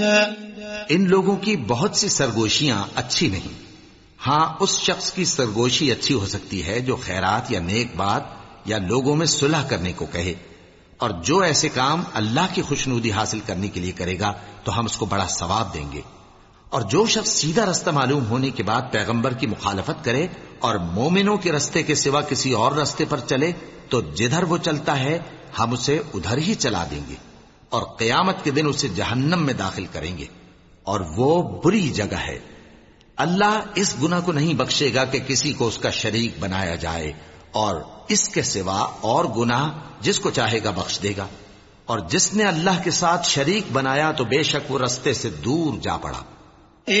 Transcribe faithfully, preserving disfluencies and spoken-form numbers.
इन लोगों की बहुत सी सरगोशियां अच्छी नहीं। हां, उस शख्स की सरगोशी अच्छी हो सकती है जो खैरात या नेक बात या लोगों में सुलह करने को कहे, और जो ऐसे काम अल्लाह की खुशनुदी हासिल करने के लिए करेगा तो हम उसको बड़ा सवाब देंगे। और जो शख्स सीधा रास्ता मालूम होने के बाद पैगंबर की मुखालफत करे और मोमिनों के रास्ते के सिवा किसी और रास्ते पर चले, तो जिधर वो चलता है हम उसे उधर ही चला देंगे और क़यामत के दिन उसे जहन्नम में दाखिल करेंगे, और वो बुरी जगह है। अल्लाह इस गुनाह को नहीं बख्शेगा कि किसी को उसका शरीक बनाया जाए, और इसके सिवा और गुनाह जिसको चाहेगा बख्श देगा। और जिसने अल्लाह के साथ शरीक बनाया तो बेशक वो रास्ते से दूर जा पड़ा।